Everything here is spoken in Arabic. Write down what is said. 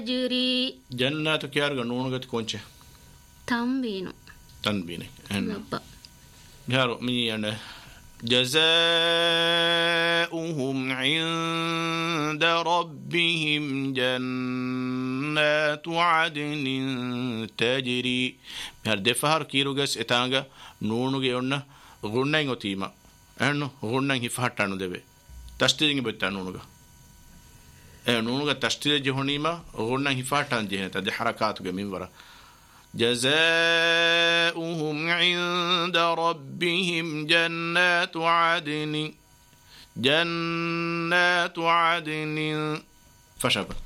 جري جنات كيارغا نونغت كونچه تنبيني يارو مي أنا جزاؤهم عند ربهم جنات عدن تجري هر دفهر كيروغس اتانغا نونغي أنا غنّن أتيما أنو غنّن هفهتانو دبي تشتيرين بتانونغا نونغا تشتير جهنيما غنّن هفهتان جهنة تدي حركات جميل ورا جزاؤهم عند ربهم جنات عدن فشبه